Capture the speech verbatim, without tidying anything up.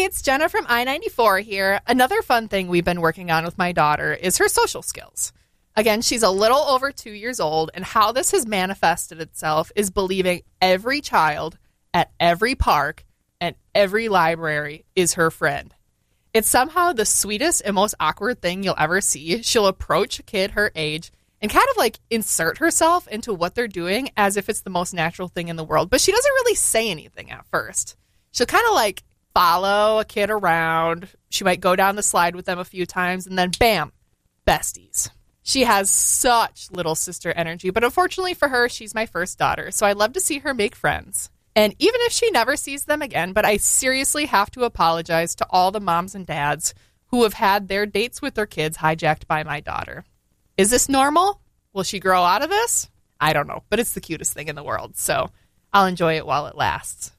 Hey, it's Jenna from I ninety-four here. Another fun thing we've been working on with my daughter is her social skills. Again, she's a little over two years old, and how this has manifested itself is believing every child at every park and every library is her friend. It's somehow the sweetest and most awkward thing you'll ever see. She'll approach a kid her age and kind of like insert herself into what they're doing as if it's the most natural thing in the world. But she doesn't really say anything at first. She'll kind of like follow a kid around. She might go down the slide with them a few times and then bam, besties. She has such little sister energy, but unfortunately for her, she's my first daughter, so I love to see her make friends. And even if she never sees them again, but I seriously have to apologize to all the moms and dads who have had their dates with their kids hijacked by my daughter. Is this normal? Will she grow out of this? I don't know, but it's the cutest thing in the world, so I'll enjoy it while it lasts.